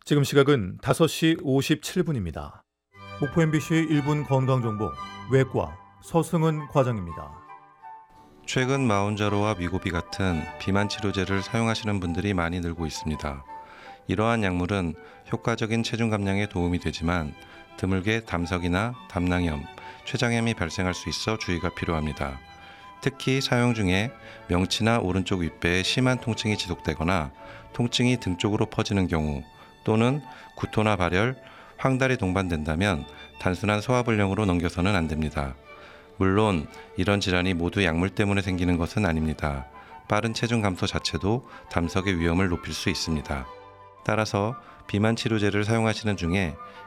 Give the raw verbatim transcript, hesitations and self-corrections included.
지금 시각은 다섯 시 오십칠 분입니다. 목포 엠비씨 일 분 건강정보 외과 서승은 과장입니다. 최근 마운자로와 위고비 같은 비만 치료제를 사용하시는 분들이 많이 늘고 있습니다. 이러한 약물은 효과적인 체중 감량에 도움이 되지만 드물게 담석이나 담낭염, 췌장염이 발생할 수 있어 주의가 필요합니다. 특히 사용 중에 명치나 오른쪽 윗배에 심한 통증이 지속되거나 통증이 등 쪽으로 퍼지는 경우 또는 구토나 발열, 황달이 동반된다면 단순한 소화불량으로 넘겨서는 안 됩니다. 물론 이런 질환이 모두 약물 때문에 생기는 것은 아닙니다. 빠른 체중 감소 자체도 담석의 위험을 높일 수 있습니다. 따라서 비만 치료제를 사용하시는 중에